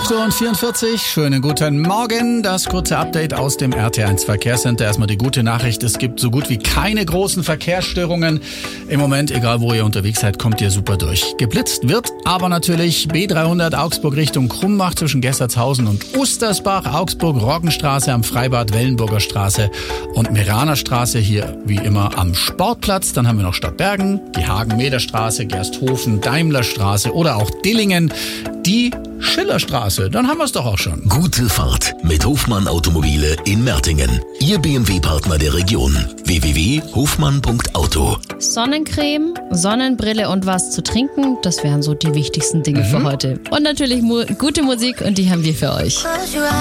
8:44 Uhr, schönen guten Morgen. Das kurze Update aus dem RT1 Verkehrscenter. Erstmal die gute Nachricht, es gibt so gut wie keine großen Verkehrsstörungen. Im Moment, egal wo ihr unterwegs seid, kommt ihr super durch. Geblitzt wird aber natürlich B300 Augsburg Richtung Krumbach zwischen Gessertshausen und Ustersbach, Augsburg-Roggenstraße am Freibad, Wellenburger Straße und Meraner Straße, hier wie immer am Sportplatz. Dann haben wir noch Stadtbergen, die Hagen-Meder-Straße, Gersthofen, Daimlerstraße oder auch Dillingen, die Schillerstraße. Dann haben wir es doch auch schon. Gute Fahrt mit Hofmann Automobile in Mertingen. Ihr BMW-Partner der Region. www.hofmann.auto. Sonnencreme, Sonnenbrille und was zu trinken, das wären so die wichtigsten Dinge für heute. Und natürlich gute Musik und die haben wir für euch.